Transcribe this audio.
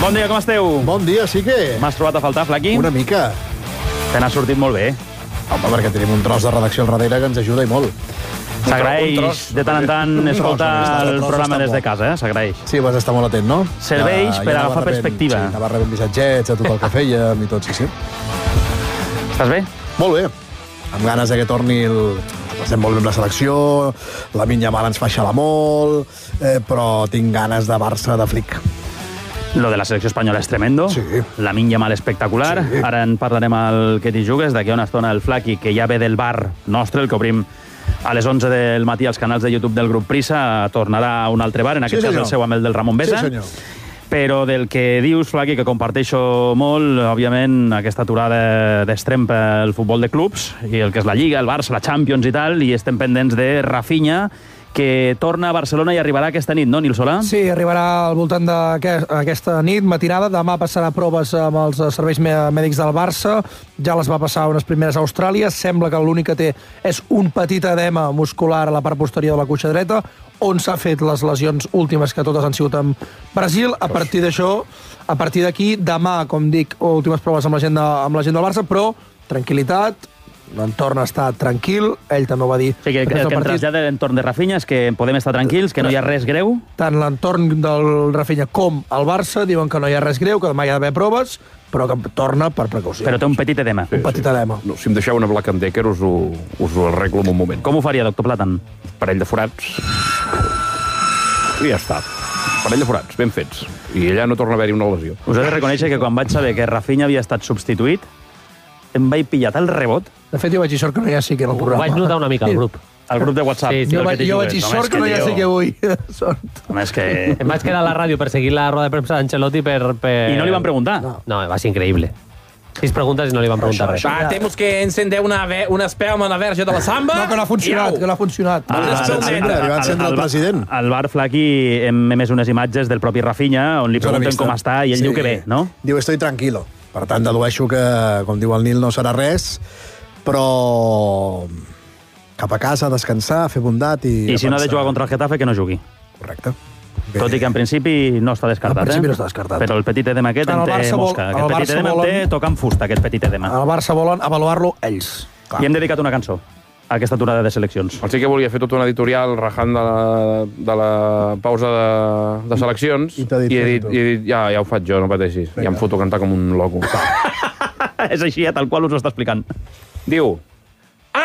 Bon dia, com esteu? Bon dia, sí que... M'has trobat a faltar, Flaqui? Una mica. Te n'ha sortit molt bé. Home, perquè tenim un tros de redacció al darrere que ens ajuda i molt. S'agraeix de tant en tant escoltar el programa des de casa, S'agraeix. Sí, vas estar molt atent, no? Serveix per agafar perspectiva. Sí, anava rebent missatgets a tot el que fèiem i tot, sí. Estàs bé? Molt bé. Amb ganes que torni estem molt bé amb la selecció, la Yamal ens fa xalar molt, però tinc ganes de Barça de flic. Lo de la selecció espanyola és tremendo. Sí. La Yamal espectacular. Sí. Ara en parlarem al Que t'hi jugues. D'aquí a una estona el Flaqui, que ja ve del bar nostre, el que obrim a les 11 del matí als canals de YouTube del grup Prisa, tornarà a un altre bar, en aquest cas el seu amb el del Ramon Besa. Sí, senyor. Però del que dius, Flaqui, que comparteixo molt, òbviament, aquesta aturada d'extrem pel futbol de clubs, i el que és la Lliga, el Barça, la Champions i tal, i estem pendents de Rafinha, que torna a Barcelona i arribarà aquesta nit, no, Nil Solà? Sí, arribarà al voltant d'aquesta nit, matinada. Demà passarà proves amb els serveis mèdics del Barça. Ja les va passar unes primeres a Austràlia. Sembla que l'únic que té és un petit edema muscular a la part posterior de la cuixa dreta, on s'ha fet les lesions últimes, que totes han sigut en Brasil. A partir d'això, a partir d'aquí, demà, com dic, últimes proves amb la gent del Barça, però tranquil·litat, l'entorn està tranquil, ell també ho va dir. Sí, que el que em trasllada l'entorn de Rafinha és que podem estar tranquils, que no hi ha res greu. Tant l'entorn del Rafinha com el Barça diuen que no hi ha res greu, que demà hi ha d'haver proves, però que torna per precaució. Però té un petit edema. Un petit edema. No, si em deixeu una Black & Decker us ho arreglo en un moment. Com ho faria, doctor Platan? Parell de forats. I ja està. Parell de forats, ben fets. I allà no torna a haver-hi una lesió. Us he de reconèixer que quan vaig saber que Rafinha havia estat substituït, em vaig pillar tal rebot. De fet, jo vaig dir sort que no hi ha sí que en el programa. Ho vaig notar una mica al grup. Al grup de WhatsApp. Sí, Jo vaig dir sort que no hi ha sí que avui. Home, és que... Em vaig quedar a la ràdio per seguir la roda de premsa d'Ancelotti per... I no li van preguntar. No, va ser increïble. 6 preguntes i no li van preguntar res. Temos que encender una espelma a la verge de la samba. No, que no ha funcionat, que no ha funcionat. Li va encendre el president. Al bar Flaqui hem emès unes imatges del propi Rafinha on li pregunten com està i ell diu que bé, no? Diu, estoy tranquilo. Per tant, dedueixo que, com diu el Nil, no serà res, però cap a casa, a descansar, a fer bondat i... I si no ha de jugar contra el Getafe, que no jugui. Correcte. Tot i que en principi no està descartat, En principi no està descartat. Però el petit edema aquest en té mosca. Aquest petit edema en té tocant fusta, aquest petit edema. El Barça volen avaluar-lo ells. I hem dedicat una cançó a aquesta aturada de seleccions. Sí que volia fer tot un editorial rajant de la pausa de seleccions I t'ha dit, i he dit ja ho faig jo, no pateixis. Ja em foto a cantar com un loco. És així, tal qual us ho està explicant. Diu,